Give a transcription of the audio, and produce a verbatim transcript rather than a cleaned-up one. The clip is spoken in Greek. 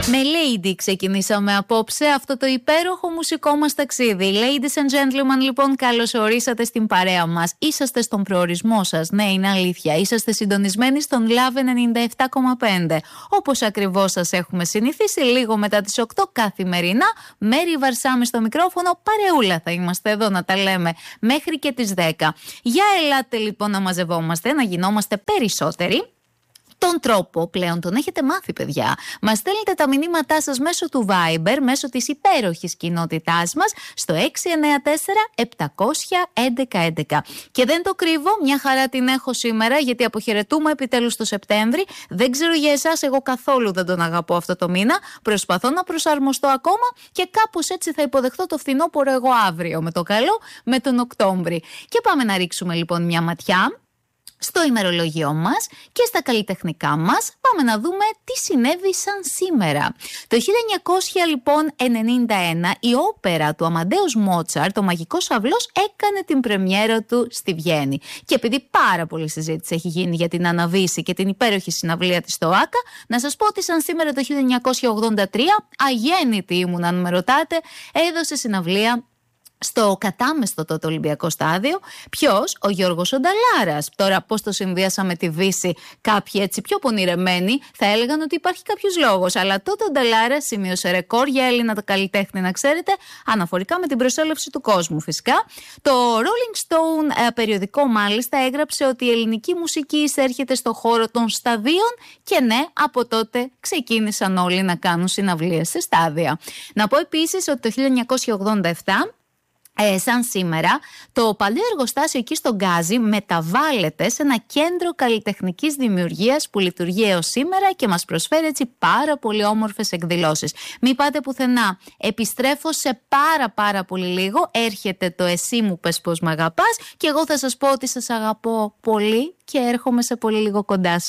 Με Lady ξεκινήσαμε απόψε αυτό το υπέροχο μουσικό μας ταξίδι. Ladies and gentlemen, λοιπόν, καλώς ορίσατε στην παρέα μας. Είσαστε στον προορισμό σας, ναι, είναι αλήθεια. Είσαστε συντονισμένοι στον Love ενενήντα επτά κόμμα πέντε. Όπως ακριβώς σας έχουμε συνηθίσει, λίγο μετά τις οκτώ καθημερινά, Μέρη Βαρσάμι στο μικρόφωνο, παρεούλα θα είμαστε εδώ να τα λέμε μέχρι και τις δέκα. Για ελάτε λοιπόν να μαζευόμαστε, να γινόμαστε περισσότεροι. Τον τρόπο πλέον τον έχετε μάθει, παιδιά. Μας στέλνετε τα μηνύματά σας μέσω του Viber, μέσω της υπέροχης κοινότητάς μας, στο έξι εννιά τέσσερα επτακόσια έντεκα έντεκα. Και δεν το κρύβω, μια χαρά την έχω σήμερα, γιατί αποχαιρετούμε επιτέλους το Σεπτέμβρη. Δεν ξέρω για εσάς, εγώ καθόλου δεν τον αγαπώ αυτό το μήνα. Προσπαθώ να προσαρμοστώ ακόμα και κάπως έτσι θα υποδεχτώ το φθινόπωρο εγώ αύριο, με το καλό, με τον Οκτώβρη. Και πάμε να ρίξουμε λοιπόν μια ματιά στο ημερολόγιό μας και στα καλλιτεχνικά μας. Πάμε να δούμε τι συνέβη σαν σήμερα. Το χίλια εννιακόσια ενενήντα ένα η όπερα του Αμαντέους Μότσαρτ, το Μαγικός Αυλός, έκανε την πρεμιέρα του στη Βιέννη. Και επειδή πάρα πολλή συζήτηση έχει γίνει για την Αναβίση και την υπέροχη συναυλία της στο ΆΚΑ, να σας πω ότι σαν σήμερα το χίλια εννιακόσια ογδόντα τρία, αγέννητη ήμουν αν με ρωτάτε, έδωσε συναυλία στο κατάμεστο τότε Ολυμπιακό στάδιο. Ποιος? Ο Γιώργος ο Νταλάρας. Τώρα πώς το συνδύασα με τη Δύση, κάποιοι έτσι πιο πονηρεμένοι θα έλεγαν ότι υπάρχει κάποιος λόγος. Αλλά τότε ο Νταλάρας σημείωσε ρεκόρ για Έλληνα καλλιτέχνη, να ξέρετε, αναφορικά με την προσέλευση του κόσμου φυσικά. Το Rolling Stone ε, περιοδικό μάλιστα έγραψε ότι η ελληνική μουσική εισέρχεται στο χώρο των σταδίων και ναι, από τότε ξεκίνησαν όλοι να κάνουν συναυλίες σε στάδια. Να πω επίσης ότι το χίλια εννιακόσια ογδόντα επτά, Ε, σαν σήμερα, το παλιό εργοστάσιο εκεί στον Γκάζι μεταβάλλεται σε ένα κέντρο καλλιτεχνικής δημιουργίας που λειτουργεί έως σήμερα και μας προσφέρει έτσι πάρα πολύ όμορφες εκδηλώσεις. Μην πάτε πουθενά. Επιστρέφω σε πάρα πάρα πολύ λίγο. Έρχεται το «Εσύ μου πες πως μ' αγαπάς» και εγώ θα σας πω ότι σας αγαπώ πολύ και έρχομαι σε πολύ λίγο κοντά σας.